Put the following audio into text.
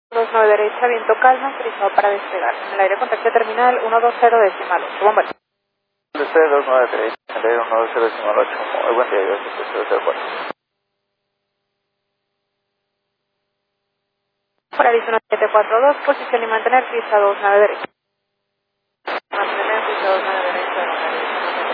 29 derecha, viento calma, autorizado para despegar. En el aire contacto terminal 120.8. Bomba. Despegue 29 derecha, en el aire 120.8. Muy buen día, gracias, 004. Por Arizona 742, posición y mantener pista 29 derecha.